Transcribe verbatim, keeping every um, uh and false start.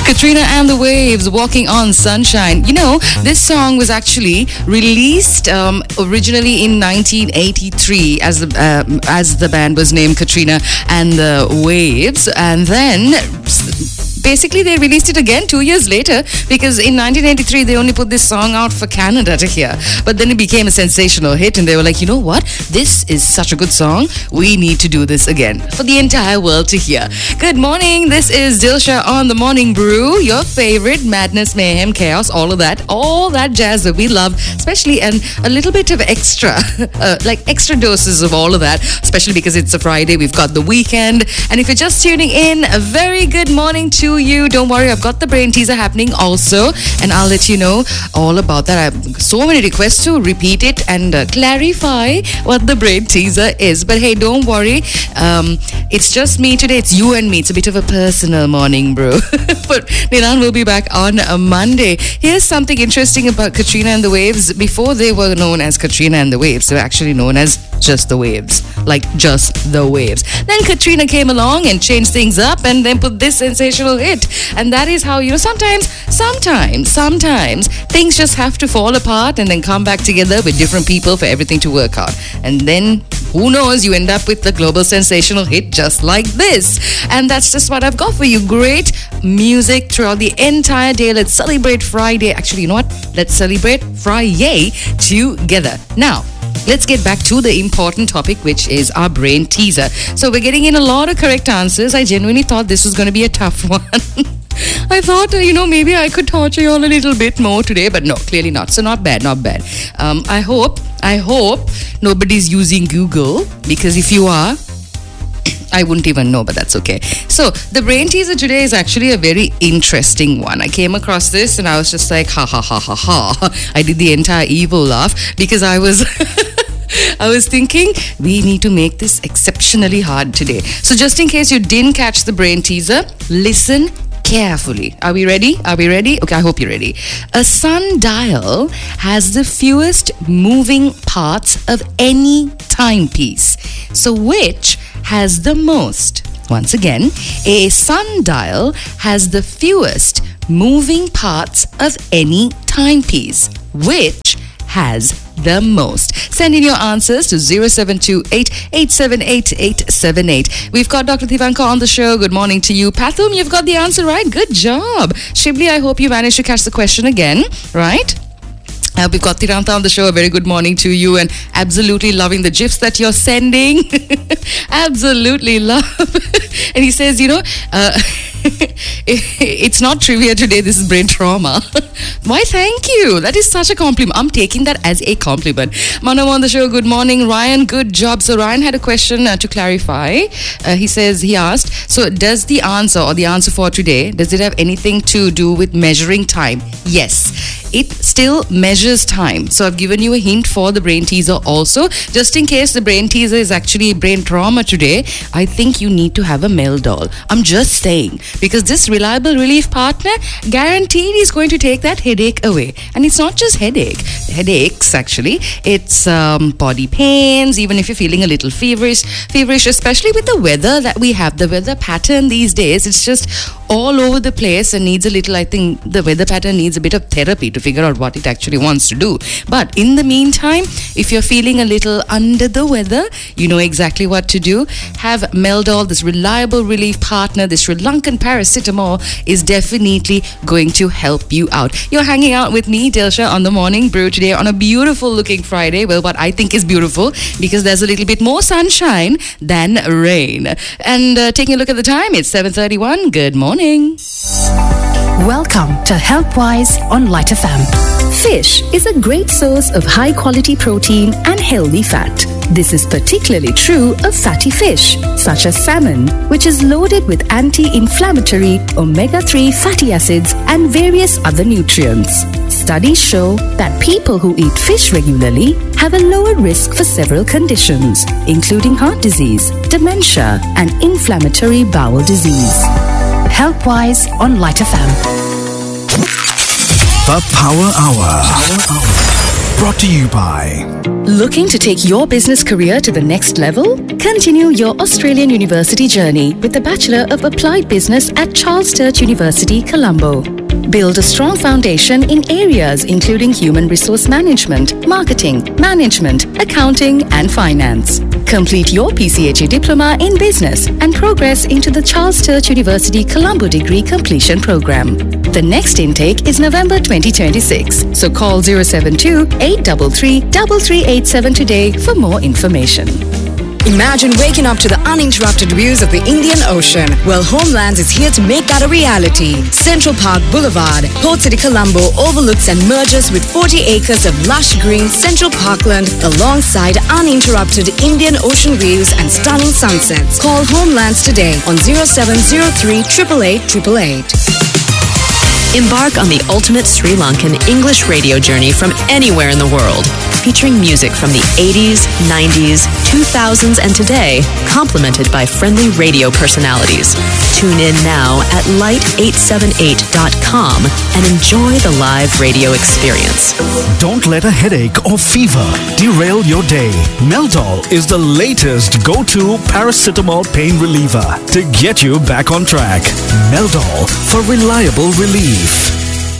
Katrina and the Waves, Walking on Sunshine. You know, this song was actually released um, originally in nineteen eighty-three as the, uh, as the band was named Katrina and the Waves. And then basically they released it again two years later, because in nineteen eighty-three they only put this song out for Canada to hear. But then it became a sensational hit and they were like, you know what? This is such a good song. We need to do this again for the entire world to hear. Good morning. This is Dilsha on the Morning Brew, your favorite madness, mayhem, chaos, all of that, all that jazz that we love, especially, and a little bit of extra, uh, like extra doses of all of that, especially because it's a Friday. We've got the weekend. And if you're just tuning in, a very good morning to you. Don't worry, I've got the brain teaser happening also, and I'll let you know all about that. I have so many requests to repeat it and uh, clarify what the brain teaser is. But hey, don't worry, um, it's just me today. It's you and me. It's a bit of a personal morning brew. But Nilan will be back on a Monday. Here's something interesting about Katrina and the Waves. Before they were known as Katrina and the Waves, they were actually known as just the Waves, like just the Waves. Then Katrina came along and changed things up and then put this sensational hit. And that is how, you know, sometimes, sometimes, sometimes things just have to fall apart and then come back together with different people for everything to work out. And then, who knows, you end up with the global sensational hit just like this. And that's just what I've got for you. Great music throughout the entire day. Let's celebrate Friday. Actually, you know what? Let's celebrate Friday together. Now, let's get back to the important topic, which is our brain teaser. So we're getting in a lot of correct answers. I genuinely thought this was going to be a tough one. I thought, uh, you know, maybe I could torture you all a little bit more today, but no, clearly not. So not bad, not bad. Um, I hope, I hope nobody's using Google, because if you are, I wouldn't even know, but that's okay. So the brain teaser today is actually a very interesting one. I came across this and I was just like, ha ha ha ha ha. I did the entire evil laugh because I was I was thinking we need to make this exceptionally hard today. So just in case you didn't catch the brain teaser, listen carefully. Are we ready? Are we ready? Okay, I hope you're ready. A sundial has the fewest moving parts of any timepiece. So which has the most? Once again, a sundial has the fewest moving parts of any timepiece. Which has the most? Send in your answers to zero seven two eight, eight seven eight, eight seven eight. We've got Doctor Thivanka on the show. Good morning to you. Pathum, you've got the answer right. Good job. Shibli, I hope you managed to catch the question again, right? Uh, we've got Tirantha on the show. A very good morning to you, and absolutely loving the gifs that you're sending. Absolutely love. And he says, you know, uh, it's not trivia today. This is brain trauma. Why, thank you. That is such a compliment. I'm taking that as a compliment. Manav on the show. Good morning, Ryan. Good job. So Ryan had a question uh, to clarify. Uh, he says, he asked, so does the answer or the answer for today, does it have anything to do with measuring time? Yes. It still measures time. So I've given you a hint for the brain teaser also. Just in case the brain teaser is actually brain trauma today, I think you need to have a Meldol. I'm just saying. Because this reliable relief partner guaranteed is going to take that headache away. And it's not just headache. Headaches, actually. It's um, body pains, even if you're feeling a little feverish, feverish, especially with the weather that we have. The weather pattern these days, it's just all over the place and needs a little, I think the weather pattern needs a bit of therapy to figure out what it actually wants to do. But in the meantime, if you're feeling a little under the weather, you know exactly what to do. Have Meldol, this reliable relief partner, this Sri Lankan paracetamol is definitely going to help you out. You're hanging out with me, Dilsha, on the Morning Brew today on a beautiful looking Friday. Well, what I think is beautiful because there's a little bit more sunshine than rain. And uh, taking a look at the time, it's seven thirty-one. Good morning. Welcome to HealthWise on Light F M. Fish is a great source of high-quality protein and healthy fat. This is particularly true of fatty fish, such as salmon, which is loaded with anti-inflammatory omega three fatty acids and various other nutrients. Studies show that people who eat fish regularly have a lower risk for several conditions, including heart disease, dementia, and inflammatory bowel disease. HealthWise on Light F M. The Power Hour. Power Hour. Brought to you by... Looking to take your business career to the next level? Continue your Australian university journey with the Bachelor of Applied Business at Charles Church University, Colombo. Build a strong foundation in areas including human resource management, marketing, management, accounting, and finance. Complete your P C H E diploma in business and progress into the Charles Church University Colombo degree completion program. The next intake is November twenty twenty-six. So call zero seven two, eight three three, three three eight seven today for more information. Imagine waking up to the uninterrupted views of the Indian Ocean. Well, Homelands is here to make that a reality. Central Park Boulevard, Port City, Colombo overlooks and merges with forty acres of lush green Central Parkland alongside uninterrupted Indian Ocean views and stunning sunsets. Call Homelands today on zero seven zero three, eight eight eight eight eight. Embark on the ultimate Sri Lankan English radio journey from anywhere in the world, featuring music from the eighties, nineties, two thousands, and today, complemented by friendly radio personalities. Tune in now at light eight seven eight dot com and enjoy the live radio experience. Don't let a headache or fever derail your day. Meldol is the latest go-to paracetamol pain reliever to get you back on track. Meldol for reliable relief.